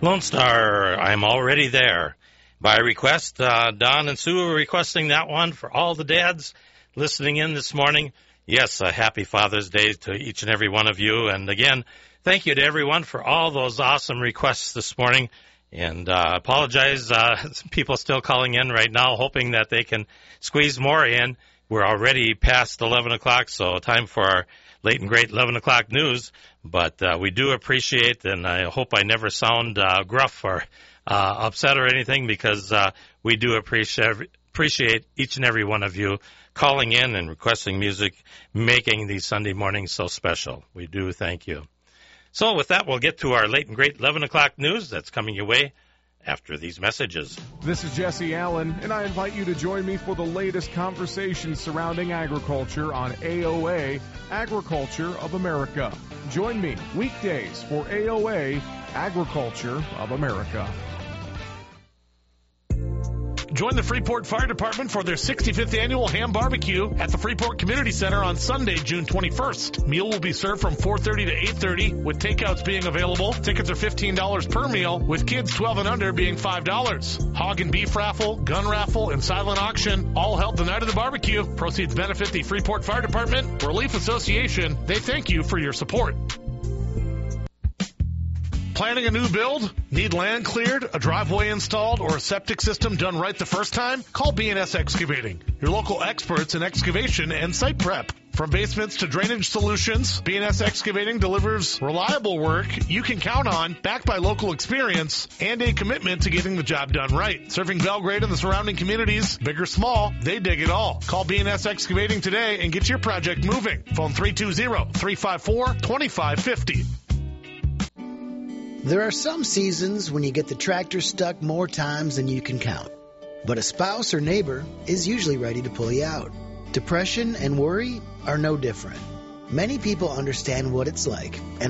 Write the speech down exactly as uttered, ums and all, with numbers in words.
Lone Star, I'm Already There. By request, uh, Don and Sue are requesting that one for all the dads listening in this morning. Yes, a happy Father's Day to each and every one of you. And again, thank you to everyone for all those awesome requests this morning. And uh, apologize, uh, people still calling in right now, hoping that they can squeeze more in. We're already past eleven o'clock, so time for our late and great eleven o'clock news. But uh, we do appreciate, and I hope I never sound uh, gruff or uh, upset or anything, because uh, we do appreciate appreciate each and every one of you calling in and requesting music, making these Sunday mornings so special. We do thank you. So with that, we'll get to our late and great eleven o'clock news that's coming your way after these messages. This is Jesse Allen, and I invite you to join me for the latest conversations surrounding agriculture on A O A, Agriculture of America. Join me weekdays for A O A, Agriculture of America. Join the Freeport Fire Department for their sixty-fifth annual ham barbecue at the Freeport Community Center on Sunday, June twenty-first. Meal will be served from four thirty to eight thirty, with takeouts being available. Tickets are fifteen dollars per meal, with kids twelve and under being five dollars. Hog and beef raffle, gun raffle, and silent auction all held the night of the barbecue. Proceeds benefit the Freeport Fire Department, Relief Association. They thank you for your support. Planning a new build? Need land cleared, a driveway installed, or a septic system done right the first time? Call B and S Excavating, your local experts in excavation and site prep. From basements to drainage solutions, B and S Excavating delivers reliable work you can count on, backed by local experience and a commitment to getting the job done right. Serving Belgrade and the surrounding communities, big or small, they dig it all. Call B and S Excavating today and get your project moving. Phone three two zero, three five four, two five five zero. There are some seasons when you get the tractor stuck more times than you can count. But a spouse or neighbor is usually ready to pull you out. Depression and worry are no different. Many people understand what it's like and